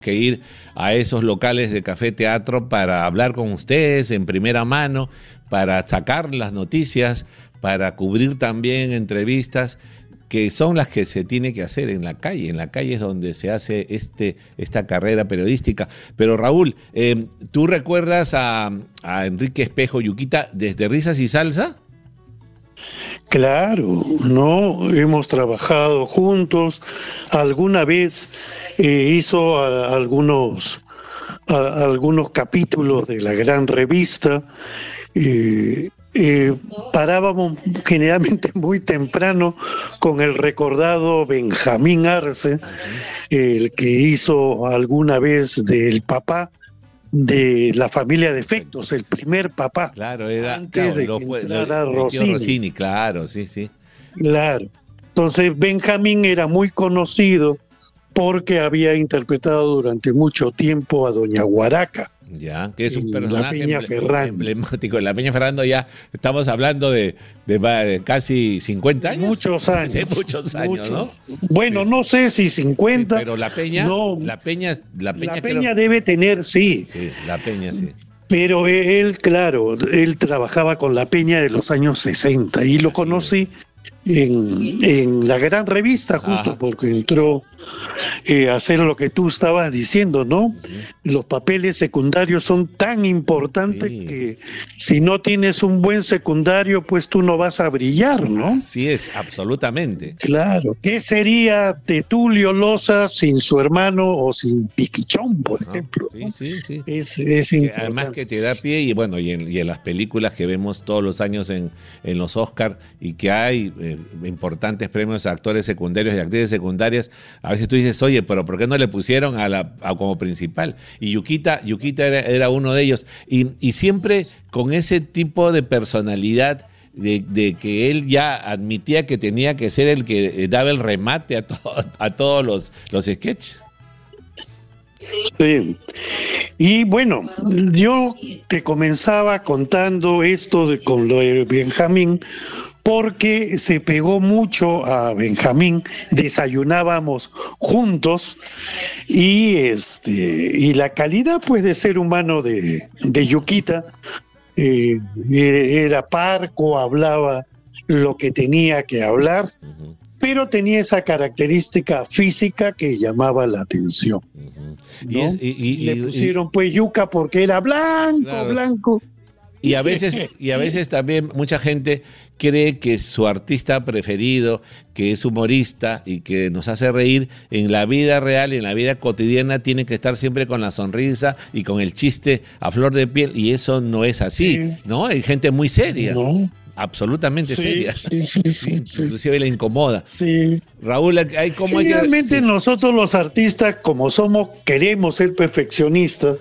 que ir a esos locales de café teatro para hablar con ustedes en primera mano, para sacar las noticias, para cubrir también entrevistas que son las que se tiene que hacer en la calle. En la calle es donde se hace esta carrera periodística. Pero Raúl, ¿tú recuerdas a Enrique Espejo Yuquita desde Risas y Salsa? Claro, no, hemos trabajado juntos. Alguna vez hizo algunos capítulos de la gran revista. Parábamos generalmente muy temprano con el recordado Benjamín Arce, el que hizo alguna vez del papá de la familia de Efectos, el primer papá. Claro, era antes de que entrara Rossini. Claro, sí, sí. Claro. Entonces Benjamín era muy conocido porque había interpretado durante mucho tiempo a Doña Guaraca. Ya, que es un personaje emblemático. En la Peña Ferrando ya estamos hablando de casi 50 años. Muchos años. Sí, muchos años, ¿no? Bueno, sí. No sé si 50. Sí, pero la Peña, no, la Peña creo, debe tener, sí. Sí, la Peña, sí. Pero él, claro, él trabajaba con la Peña de los años 60 y lo conocí en la gran revista, justo porque entró a hacer lo que tú estabas diciendo, ¿no? Los papeles secundarios son tan importantes que si no tienes un buen secundario, pues tú no vas a brillar, ¿no? Así es, absolutamente. Claro. ¿Qué sería de Tulio Loza sin su hermano o sin Piquichón, por ejemplo? Sí. Es importante. Además que te da pie y bueno, y en las películas que vemos todos los años en los Oscar y que hay importantes premios a actores secundarios y actrices secundarias, a veces tú dices, oye, pero ¿por qué no le pusieron a como principal? Y Yuquita era uno de ellos. Y siempre con ese tipo de personalidad de que él ya admitía que tenía que ser el que daba el remate a todos los sketches. Sí. Y bueno, yo te comenzaba contando esto con lo de Benjamín, porque se pegó mucho a Benjamín, desayunábamos juntos y la calidad pues de ser humano de Yuquita era parco, hablaba lo que tenía que hablar, pero tenía esa característica física que llamaba la atención. ¿No? Y le pusieron pues Yuca porque era blanco, claro. Blanco. Y a veces también mucha gente cree que su artista preferido, que es humorista y que nos hace reír, en la vida real y en la vida cotidiana tiene que estar siempre con la sonrisa y con el chiste a flor de piel, y eso no es así, ¿no? Hay gente muy seria. No. Absolutamente seria. Sí. Inclusive le incomoda. Sí. Raúl, ¿cómo hay que...? Realmente nosotros los artistas, como queremos ser perfeccionistas,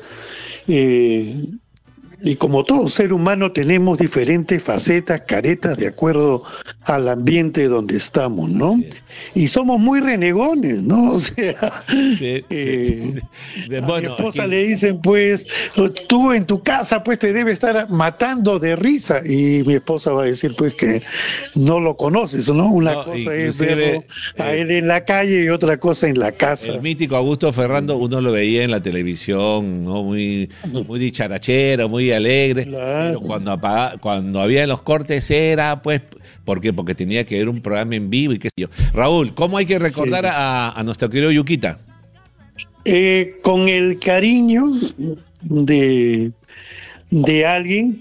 y como todo ser humano tenemos diferentes facetas, caretas, de acuerdo al ambiente donde estamos, ¿no? Y somos muy renegones, ¿no? O sea, a mi esposa le dicen, pues, tú en tu casa, pues, te debe estar matando de risa. Y mi esposa va a decir, pues, que no lo conoces, ¿no? Una cosa es verlo a él en la calle y otra cosa en la casa. El mítico Augusto Ferrando, uno lo veía en la televisión, ¿no? Muy dicharachero, muy alegre, claro. Pero cuando había los cortes era pues porque tenía que ver un programa en vivo y qué sé yo. Raúl, ¿cómo hay que recordar a nuestro querido Yuquita? Con el cariño de alguien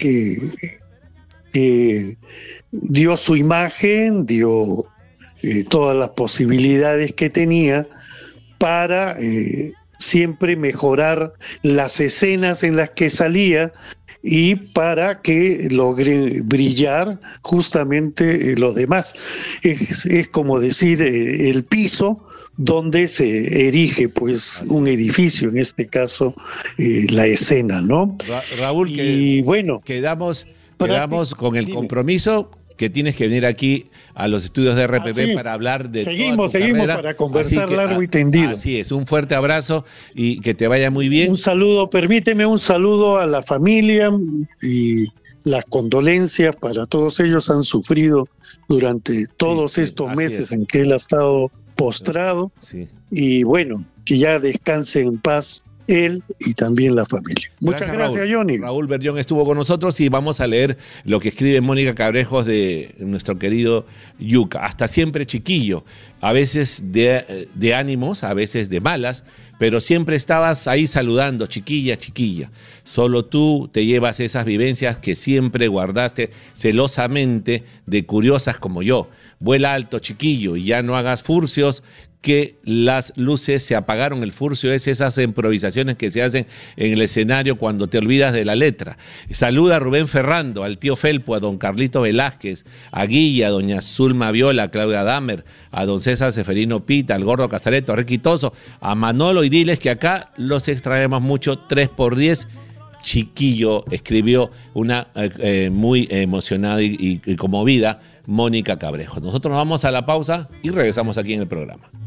que dio su imagen, dio todas las posibilidades que tenía para siempre mejorar las escenas en las que salía y para que logre brillar justamente los demás. Es como decir el piso donde se erige pues un edificio, en este caso la escena, ¿no? Raúl, quedamos con el compromiso que tienes que venir aquí a los estudios de RPP para hablar de seguimos para conversar largo y tendido. Así es, un fuerte abrazo y que te vaya muy bien. Un saludo, permíteme un saludo a la familia y las condolencias para todos ellos. Han sufrido durante todos estos meses en que él ha estado postrado y bueno, que ya descanse en paz él y también la familia. Muchas gracias, Raúl. Johnny. Raúl Berllón estuvo con nosotros y vamos a leer lo que escribe Mónica Cabrejos de nuestro querido Yuca. Hasta siempre, chiquillo, a veces de ánimos, a veces de malas, pero siempre estabas ahí saludando, chiquilla, chiquilla. Solo tú te llevas esas vivencias que siempre guardaste celosamente de curiosas como yo. Vuela alto, chiquillo, y ya no hagas furcios, que las luces se apagaron. El furcio es esas improvisaciones que se hacen en el escenario cuando te olvidas de la letra. Saluda a Rubén Ferrando, al tío Felpo, a don Carlito Velázquez, a Guilla, a doña Zulma Viola, a Claudia Damer, a don César Seferino Pita, al Gordo Casareto, a Riquitoso, a Manolo, y diles que acá los extraemos mucho. 3x10, chiquillo, escribió una muy emocionada y conmovida Mónica Cabrejos. Nosotros nos vamos a la pausa y regresamos aquí en el programa.